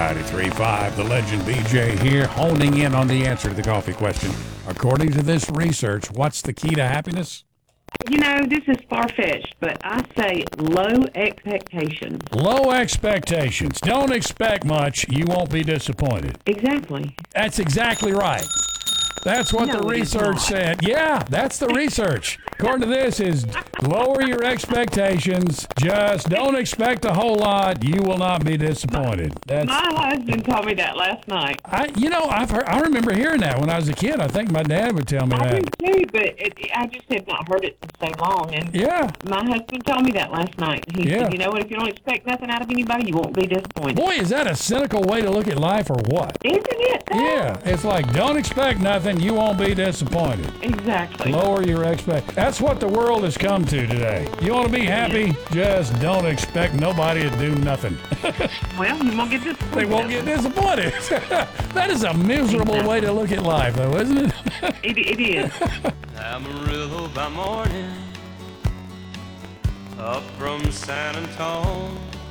93.5, the legend BJ here, honing in on the answer to the coffee question. According to this research, what's the key to happiness? You know, this is far-fetched, but I say low expectations. Low expectations. Don't expect much. You won't be disappointed. Exactly. That's exactly right. That's what No, the it is research not. said. Yeah, that's the research. According to this is lower your expectations. Just don't expect a whole lot. You will not be disappointed. That's My husband told me that last night. I remember hearing that when I was a kid. I think my dad would tell me I that. do too, but I just have not heard it in so long. And Yeah. my husband told me that last night. He Yeah. said, you know what, if you don't expect nothing out of anybody, you won't be disappointed. Boy, is that a cynical way to look at life or what? Isn't it? Yeah, it's like don't expect nothing, you won't be disappointed. Exactly. Lower your That's what the world has come to today. You want to be happy? Just don't expect nobody to do nothing. Well, you won't get disappointed. They won't get disappointed. That is a miserable way to look at life, though, isn't it? It is. Amarillo by morning, up from San Antonio.